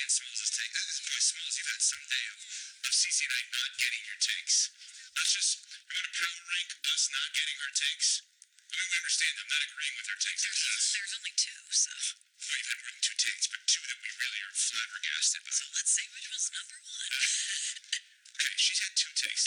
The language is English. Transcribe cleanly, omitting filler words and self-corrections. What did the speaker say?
and Smalls' take. Boy, Smalls, you've had some day of CC Knight not getting your takes. You want to power rank us not getting her takes? I mean, we understand I'm not agreeing with her takes. There's only two, so. Well, you've had more than two takes, but two that we really are flabbergasted by. So let's say which was number one. Okay, she's had two takes.